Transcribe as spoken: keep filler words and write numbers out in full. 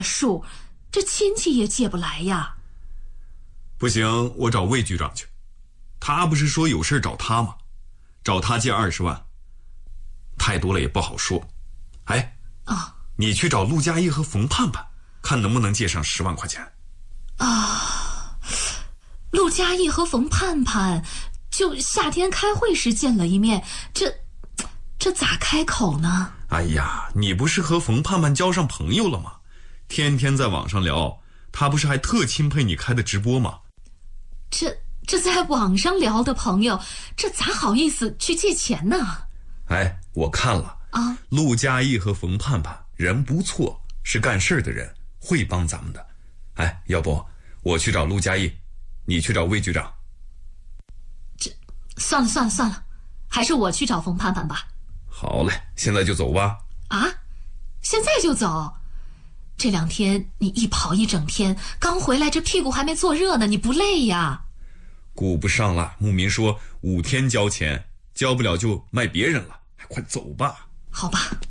数，这亲戚也借不来呀。 不行，我找魏局长去。他不是说有事找他吗？找他借二十万，太多了也不好说。哎， 啊， 你去找陆佳艺和冯盼盼，看能不能借上十万块钱。 啊，陆佳艺和冯盼盼就夏天开会时见了一面，这这咋开口呢？ 哎呀，你不是和冯盼盼交上朋友了吗？天天在网上聊，他不是还特钦佩你开的直播吗？ 这这在网上聊的朋友，这咋好意思去借钱呢？ 哎，我看了啊， 陆佳艺和冯盼盼人不错，是干事的人，会帮咱们的。哎，要不我去找陆佳艺，你去找魏局长。 这算了算了算了，还是我去找冯盼盼吧。 好嘞，现在就走吧。 啊，现在就走？这两天你一跑一整天，刚回来这屁股还没坐热呢，你不累呀？ 顾不上了，牧民说五天交钱，交不了就卖别人了，快走吧。 好吧。